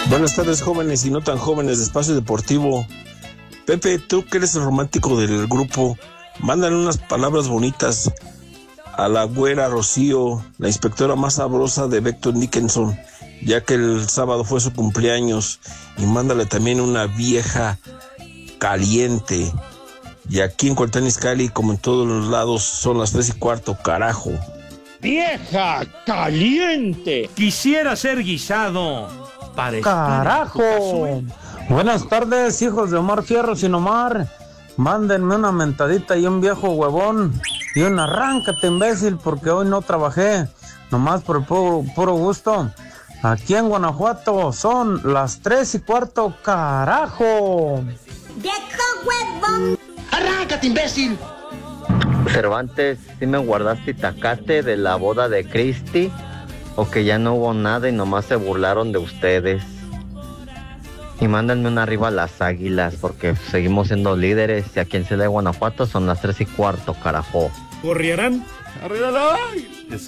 Buenas tardes, jóvenes y no tan jóvenes de Espacio Deportivo. Pepe, tú que eres el romántico del grupo, mándale unas palabras bonitas a la güera Rocío, la inspectora más sabrosa de Vector Nickenson, ya que el sábado fue su cumpleaños, y mándale también una vieja caliente. Y aquí en Cualtán Izcalli, como en todos los lados, son las 3:15, carajo. ¡Vieja caliente! Quisiera ser guisado para ¡Carajo! Buenas tardes, hijos de Omar Fierro sin Omar. Mándenme una mentadita y un viejo huevón. Y un arráncate, imbécil, porque hoy no trabajé. Nomás por el puro gusto. Aquí en Guanajuato son las 3:15, carajo. ¡Viejo huevón! ¡Arráncate, imbécil! Cervantes, ¿sí me guardaste itacate de la boda de Cristi? ¿O que ya no hubo nada y nomás se burlaron de ustedes? Y mándenme una arriba a las Águilas, porque seguimos siendo líderes y aquí en Ciudad de Guanajuato son las 3:15, carajo. ¿Corrierán? ¡Arriba!